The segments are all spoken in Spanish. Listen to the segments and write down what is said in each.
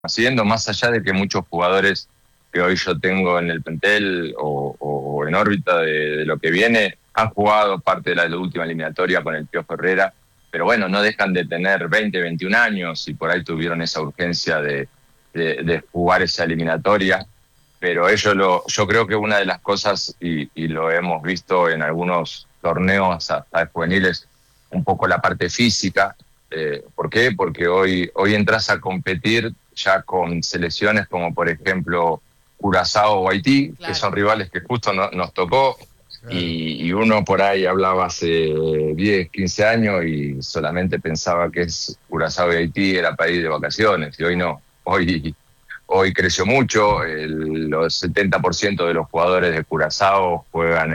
haciendo, más allá de que muchos jugadores que hoy yo tengo en el plantel o en órbita de lo que viene, han jugado parte de la última eliminatoria con el Piojo Herrera, pero bueno, no dejan de tener 20, 21 años y por ahí tuvieron esa urgencia de jugar esa eliminatoria. Pero yo creo que una de las cosas, y lo hemos visto en algunos torneos hasta juveniles, un poco la parte física. ¿Por qué? Porque hoy entras a competir ya con selecciones como por ejemplo Curazao o Haití, claro, que son rivales que justo nos tocó, claro, y uno por ahí hablaba hace 10, 15 años y solamente pensaba que Curazao y Haití era para ir de vacaciones, y hoy no. Hoy creció mucho, los 70% de los jugadores de Curazao juegan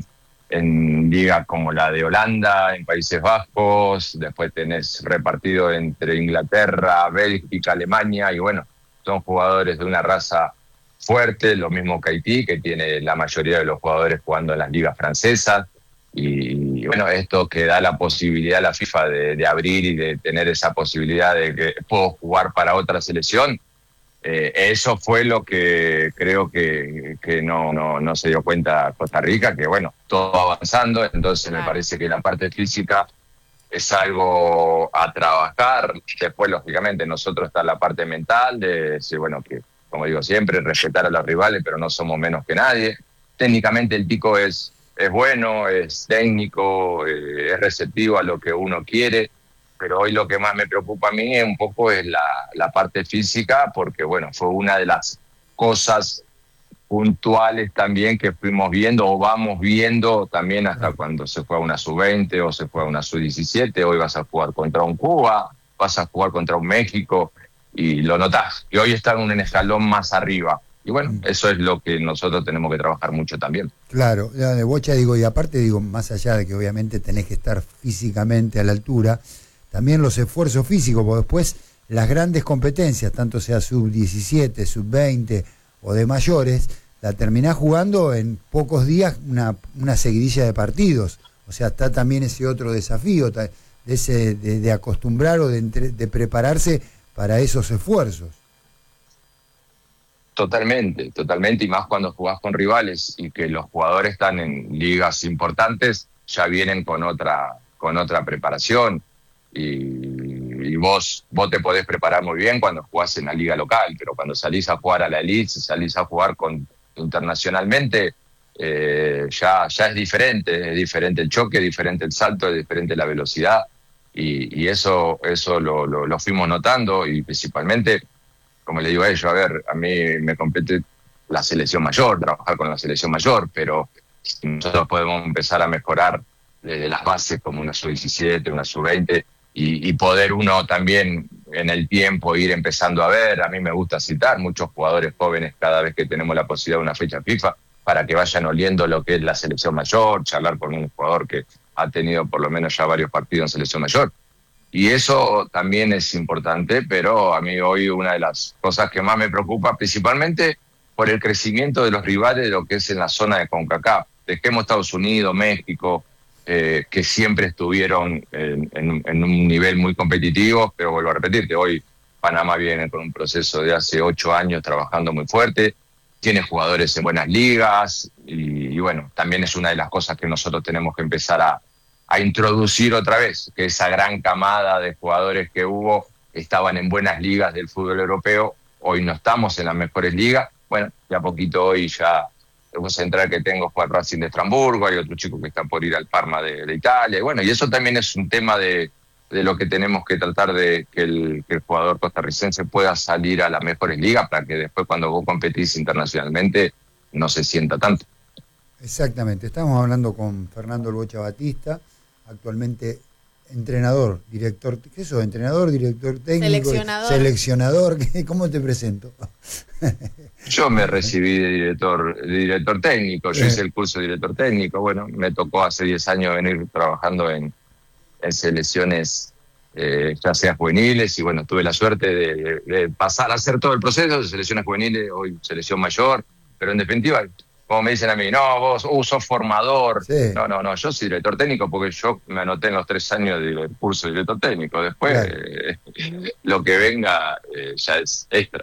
en ligas como la de Holanda, en Países Bajos, después tenés repartido entre Inglaterra, Bélgica, Alemania, y bueno, son jugadores de una raza fuerte, lo mismo que Haití, que tiene la mayoría de los jugadores jugando en las ligas francesas, y bueno, esto que da la posibilidad a la FIFA de abrir y de tener esa posibilidad de que puedo jugar para otra selección. Eso fue lo que creo que no se dio cuenta Costa Rica, que bueno, todo avanzando, entonces me parece que la parte física es algo a trabajar. Después, lógicamente, nosotros está la parte mental de decir, bueno, que como digo siempre, respetar a los rivales, pero no somos menos que nadie. Técnicamente el Tico es bueno, es técnico, es receptivo a lo que uno quiere, pero hoy lo que más me preocupa a mí es un poco la parte física, porque bueno, fue una de las cosas puntuales también que fuimos viendo o vamos viendo también hasta cuando se fue a una sub-20 o se fue a una sub-17. Hoy vas a jugar contra un Cuba, vas a jugar contra un México y lo notás. Y hoy están en un escalón más arriba. Y bueno, eso es lo que nosotros tenemos que trabajar mucho también. Claro, de Bocha digo, y aparte digo, más allá de que obviamente tenés que estar físicamente a la altura, también los esfuerzos físicos, porque después las grandes competencias, tanto sea sub-17, sub-20 o de mayores, la terminás jugando en pocos días una seguidilla de partidos. O sea, está también ese otro desafío de acostumbrar o de prepararse para esos esfuerzos. Totalmente, y más cuando jugás con rivales y que los jugadores están en ligas importantes, ya vienen con otra preparación. Y vos te podés preparar muy bien cuando jugás en la liga local, pero cuando salís a jugar a la elite, salís a jugar internacionalmente, ya es diferente el choque, es diferente el salto, es diferente la velocidad, y eso lo fuimos notando, y principalmente, como le digo a ellos, a ver, a mí me compete la selección mayor, trabajar con la selección mayor, pero nosotros podemos empezar a mejorar desde las bases como una sub-17, una sub-20, y poder uno también en el tiempo ir empezando a ver. A mí me gusta citar muchos jugadores jóvenes cada vez que tenemos la posibilidad de una fecha FIFA para que vayan oliendo lo que es la selección mayor, charlar con un jugador que ha tenido por lo menos ya varios partidos en selección mayor. Y eso también es importante, pero a mí hoy una de las cosas que más me preocupa, principalmente por el crecimiento de los rivales de lo que es en la zona de CONCACAF. Dejemos Estados Unidos, México, que siempre estuvieron en un nivel muy competitivo, pero vuelvo a repetirte, hoy Panamá viene con un proceso de hace 8 años trabajando muy fuerte, tiene jugadores en buenas ligas, y bueno, también es una de las cosas que nosotros tenemos que empezar a introducir otra vez, que esa gran camada de jugadores que hubo estaban en buenas ligas del fútbol europeo, hoy no estamos en las mejores ligas. Bueno, ya poquito hoy ya un central que tengo fue al Racing de Estrasburgo, hay otro chico que está por ir al Parma de Italia, y bueno, y eso también es un tema de lo que tenemos que tratar de que el jugador costarricense pueda salir a las mejores ligas para que después cuando vos competís internacionalmente no se sienta tanto. Exactamente, estamos hablando con Fernando El Bocha Batista, actualmente entrenador, director, ¿qué sos? Entrenador, director técnico, seleccionador, ¿cómo te presento? Yo me recibí de director técnico, yo hice el curso de director técnico, bueno, me tocó hace 10 años venir trabajando en selecciones, ya sea juveniles, y bueno, tuve la suerte de pasar a hacer todo el proceso de selecciones juveniles, hoy selección mayor, pero en definitiva como me dicen a mí, no, vos sos formador. Sí. No, yo soy director técnico porque yo me anoté en los 3 años del curso de director técnico. Después, Claro. lo que venga ya es extra.